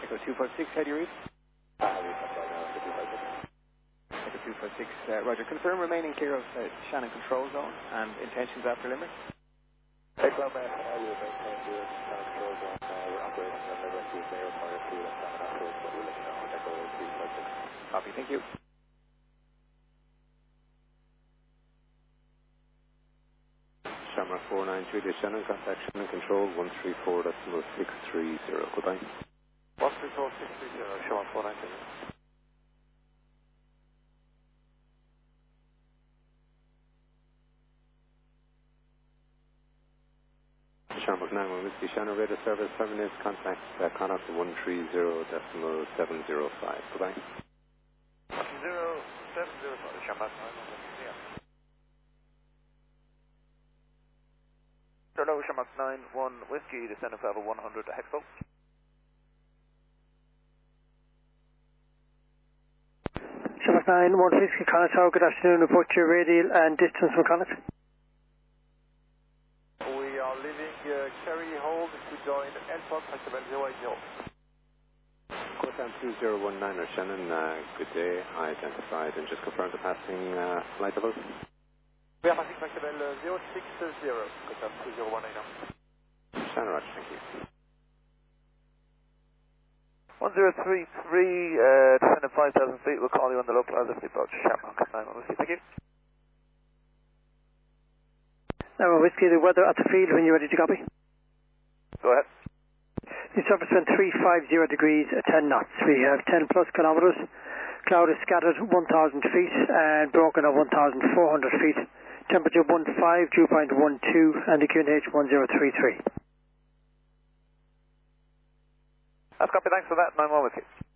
Echo 256, how do you read? Read that right now, Echo 256. Echo 256, Roger. Confirm remaining clear of Shannon control zone and intentions after limit. Echo, man, we will maintain your Shannon control zone. We're operating on the rest of the mayor prior to and Shannon afterwards, but we'll let you know. Echo 256. Copy, thank you. Shamrock 493 to Shannon, contact Shannon control 134.630. Goodbye. 134.630, Shamrock 493. Shamrock 91 Whiskey Shannon radio service 7 minutes, contact Connaught 130.705. Goodbye. 10705, Shamrock 91 Whiskey, yeah. Hello, Shamrock 91 Whiskey, descend of level 100 to Hexpo. Shamrock 91 Whiskey, Connaught Tower, good afternoon, report your radial and distance from Connaught. We are leaving Kerry Hold to join Airport Festival 080. Course 2019 or Shannon, good day, identified and just confirmed the passing flight level. We are passing Festival 060, course 2019 now. Shannon, Roger, thank you. 1033, descend of 5,000 feet, we'll call you on the local altitude approach, Shamrock 91 Whiskey, thank you. Now, Whiskey, the weather at the field when you're ready to copy. Go ahead. The surface wind 350 degrees at 10 knots. We have 10 plus kilometers. Cloud is scattered 1,000 feet and broken at 1,400 feet. Temperature 15, dew point 12, and the QNH 1033. That's copy, thanks for that, 91 Whiskey.